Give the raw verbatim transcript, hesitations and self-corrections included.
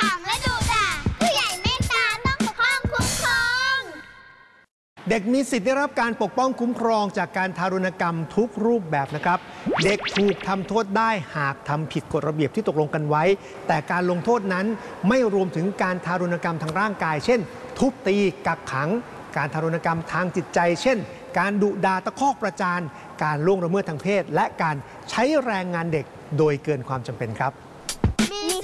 างและดุด่าผู้ใหญ่เมตตาต้องปกป้องคุ้มครองเด็กมีสิทธิ์ได้รับการปกป้องคุ้มครองจากการทารุณกรรมทุกรูปแบบนะครับเด็กถูกทำโทษได้หากทำผิดกฎระเบียบที่ตกลงกันไว้แต่การลงโทษนั้นไม่รวมถึงการทารุณกรรมทางร่างกายเช่นทุบตีกักขังการทารุณกรรมทางจิตใจเช่นการดุด่าตะคอกประจานการล่วงละเมิดทางเพศและการใช้แรงงานเด็กโดยเกินความจำเป็นครับ